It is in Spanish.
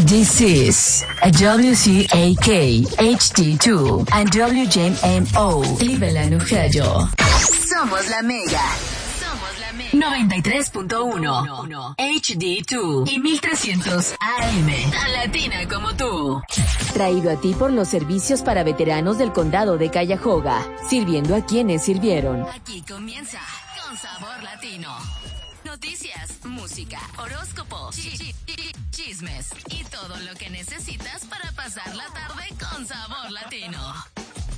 This is a WCAK HD2 and WJMO Cleveland, Ohio. Somos la Mega. 93.1 HD2 y 1300 AM. Tan latina como tú. Traído a ti por los servicios para veteranos del condado de Cuyahoga, sirviendo a quienes sirvieron. Aquí comienza Con Sabor Latino. Noticias, música, horóscopo, chismes y todo lo que necesitas para pasar la tarde con sabor latino.